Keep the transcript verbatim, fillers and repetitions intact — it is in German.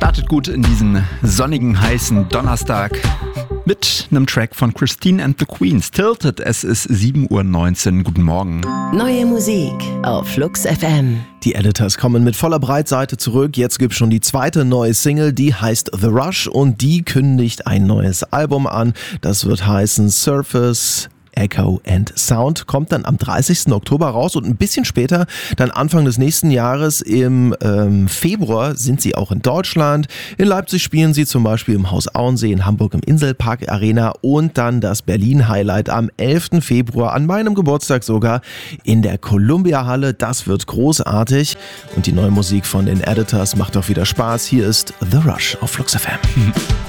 Startet gut in diesen sonnigen, heißen Donnerstag mit einem Track von Christine and the Queens. Tilted, es ist sieben Uhr neunzehn. Guten Morgen. Neue Musik auf Flux F M. Die Editors kommen mit voller Breitseite zurück. Jetzt gibt's schon die zweite neue Single, die heißt The Rush und die kündigt ein neues Album an. Das wird heißen Surface Echo and Sound, kommt dann am dreißigsten Oktober raus und ein bisschen später, dann Anfang des nächsten Jahres im ähm, Februar sind sie auch in Deutschland. In Leipzig spielen sie zum Beispiel im Haus Auensee, in Hamburg im Inselpark Arena und dann das Berlin Highlight am elften Februar, an meinem Geburtstag sogar, in der Columbia Halle. Das wird großartig und die neue Musik von den Editors macht auch wieder Spaß. Hier ist The Rush auf Flux F M.